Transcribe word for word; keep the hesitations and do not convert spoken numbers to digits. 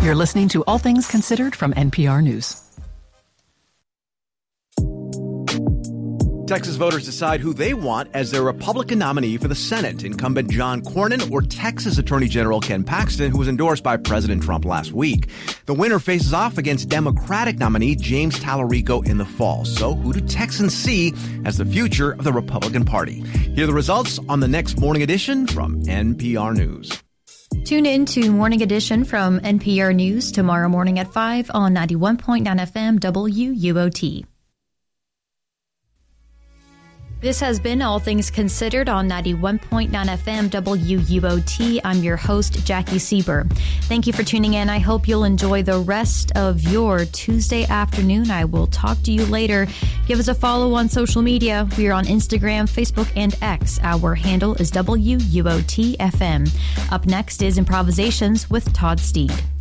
You're listening to All Things Considered from N P R News. Texas voters decide who they want as their Republican nominee for the Senate. Incumbent John Cornyn or Texas Attorney General Ken Paxton, who was endorsed by President Trump last week. The winner faces off against Democratic nominee James Tallarico in the fall. So who do Texans see as the future of the Republican Party? Here are the results on the next Morning Edition from N P R News. Tune in to Morning Edition from N P R News tomorrow morning at five on ninety-one point nine F M W U O T. This has been All Things Considered on ninety-one point nine F M W U O T. I'm your host, Jackie Sieber. Thank you for tuning in. I hope you'll enjoy the rest of your Tuesday afternoon. I will talk to you later. Give us a follow on social media. We are on Instagram, Facebook, and X. Our handle is W U O T F M. Up next is Improvisations with Todd Steed.